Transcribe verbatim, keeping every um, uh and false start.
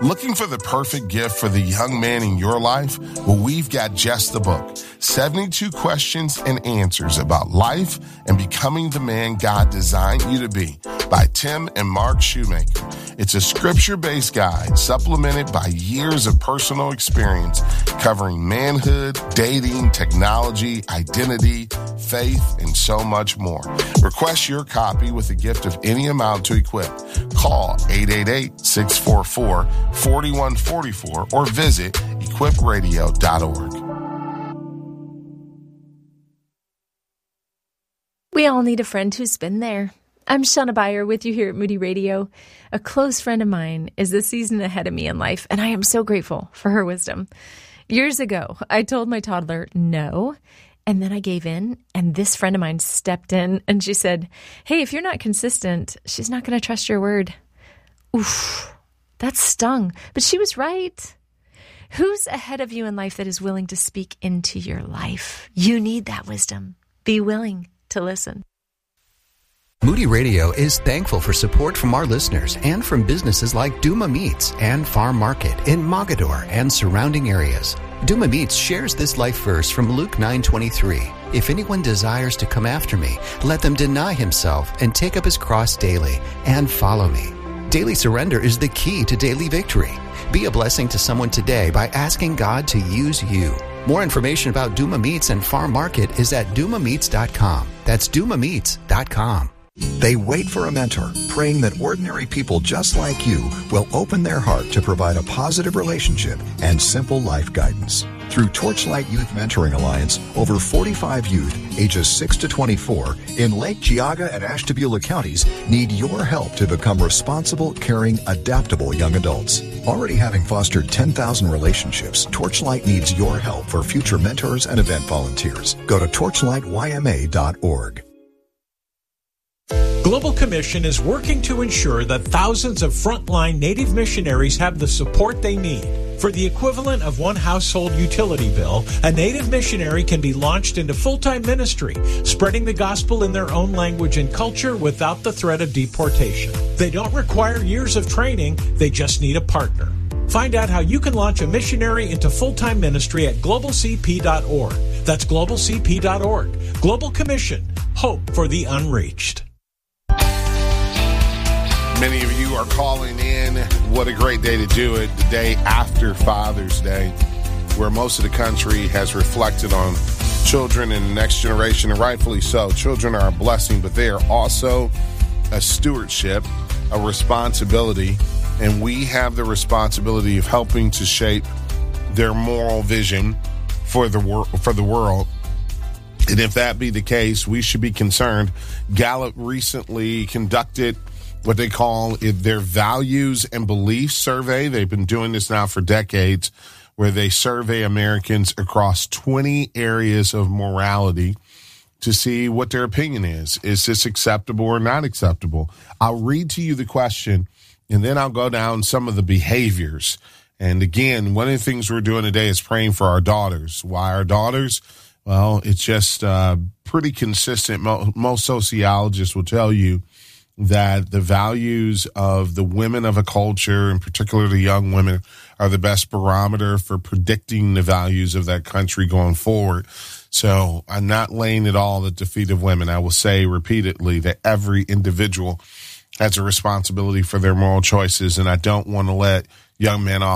Looking for the perfect gift for the young man in your life? Well, we've got just the book, seventy-two Questions and Answers About Life and Becoming the Man God Designed You to Be by Tim and Mark Shoemaker. It's a scripture-based guide supplemented by years of personal experience covering manhood, dating, technology, identity, faith, and so much more. Request your copy with a gift of any amount to Equip. Call eight eight eight, six four four, four one four four or visit equip radio dot org. We all need a friend who's been there. I'm Shauna Beyer with you here at Moody Radio. A close friend of mine is the season ahead of me in life, and I am so grateful for her wisdom. Years ago, I told my toddler no, and then I gave in, and this friend of mine stepped in, and she said, hey, if you're not consistent, she's not going to trust your word. Oof, that stung, but she was right. Who's ahead of you in life that is willing to speak into your life? You need that wisdom. Be willing to listen. Moody Radio is thankful for support from our listeners and from businesses like Duma Meats and Farm Market in Mogador and surrounding areas. Duma Meats shares this life verse from Luke nine twenty-three. If anyone desires to come after me, let them deny himself and take up his cross daily and follow me. Daily surrender is the key to daily victory. Be a blessing to someone today by asking God to use you. More information about Duma Meats and Farm Market is at duma meats dot com. That's duma meats dot com. They wait for a mentor, praying that ordinary people just like you will open their heart to provide a positive relationship and simple life guidance. Through Torchlight Youth Mentoring Alliance, over forty-five youth, ages six to twenty-four, in Lake Geauga and Ashtabula counties need your help to become responsible, caring, adaptable young adults. Already having fostered ten thousand relationships, Torchlight needs your help for future mentors and event volunteers. Go to torchlight y m a dot org. Global Commission is working to ensure that thousands of frontline Native missionaries have the support they need. For the equivalent of one household utility bill, a Native missionary can be launched into full-time ministry, spreading the gospel in their own language and culture without the threat of deportation. They don't require years of training, they just need a partner. Find out how you can launch a missionary into full-time ministry at global c p dot org. That's global c p dot org. Global Commission. Hope for the unreached. Many of you are calling in. What a great day to do it, the day after Father's Day, where most of the country has reflected on children and the next generation, and rightfully so. Children are a blessing, but they are also a stewardship, a responsibility, and we have the responsibility of helping to shape their moral vision for the wor- for the world. And if that be the case, we should be concerned. Gallup recently conducted what they call their values and beliefs survey. They've been doing this now for decades, where they survey Americans across twenty areas of morality to see what their opinion is. Is this acceptable or not acceptable? I'll read to you the question, and then I'll go down some of the behaviors. And again, one of the things we're doing today is praying for our daughters. Why our daughters? Well, it's just uh, pretty consistent. Most sociologists will tell you that the values of the women of a culture, in particular the young women, are the best barometer for predicting the values of that country going forward. So I'm not laying it all at the feet of women. I will say repeatedly that every individual has a responsibility for their moral choices, and I don't want to let young men off